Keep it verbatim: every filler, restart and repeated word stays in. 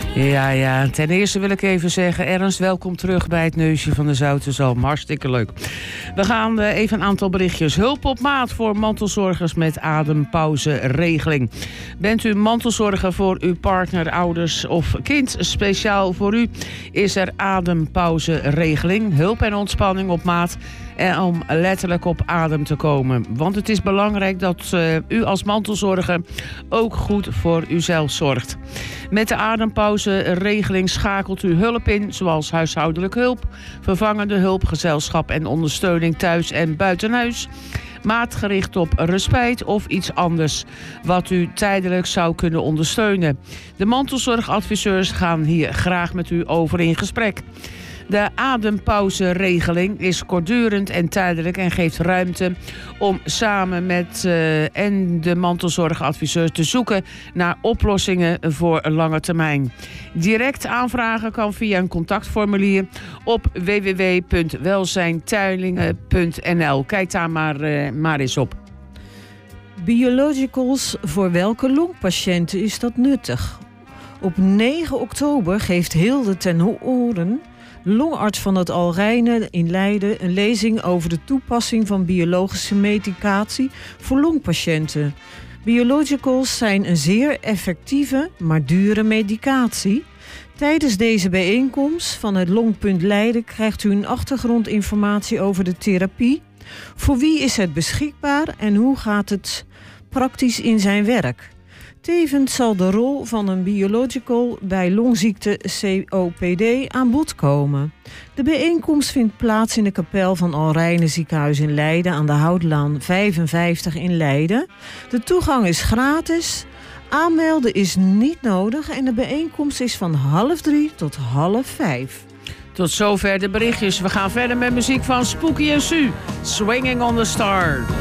Ja, ja. Ten eerste wil ik even zeggen, Ernst, welkom terug bij het Neusje van de Zoute Zalm. Hartstikke leuk. We gaan uh, even een aantal berichtjes. Hulp op maat voor mantelzorgers met adempauzeregeling. Bent u mantelzorger voor uw partner, ouders of kind? Speciaal voor u is er adempauzeregeling. Hulp en ontspanning op maat. En om letterlijk op adem te komen. Want het is belangrijk dat uh, u als mantelzorger ook goed voor uzelf zorgt. Met de adempauzeregeling schakelt u hulp in, zoals huishoudelijke hulp, vervangende hulp, gezelschap en ondersteuning thuis en buiten huis. Maatgericht op respijt of iets anders wat u tijdelijk zou kunnen ondersteunen. De mantelzorgadviseurs gaan hier graag met u over in gesprek. De adempauzeregeling is kortdurend en tijdelijk en geeft ruimte om samen met uh, en de mantelzorgadviseur te zoeken naar oplossingen voor een lange termijn. Direct aanvragen kan via een contactformulier op w w w punt welzijntuilingen punt n l. Kijk daar maar, uh, maar eens op. Biologicals, voor welke longpatiënten is dat nuttig? Op negen oktober geeft Hilde ten Oren, longarts van het Alrijnen in Leiden, een lezing over de toepassing van biologische medicatie voor longpatiënten. Biologicals zijn een zeer effectieve, maar dure medicatie. Tijdens deze bijeenkomst van het Longpunt Leiden krijgt u een achtergrondinformatie over de therapie. Voor wie is het beschikbaar en hoe gaat het praktisch in zijn werk? Tevens zal de rol van een biological bij longziekte C O P D aan bod komen. De bijeenkomst vindt plaats in de kapel van Alrijnen ziekenhuis in Leiden aan de Houtlaan vijfenvijftig in Leiden. De toegang is gratis, aanmelden is niet nodig en de bijeenkomst is van half drie tot half vijf. Tot zover de berichtjes. We gaan verder met muziek van Spooky en Sue. Swinging on the Star.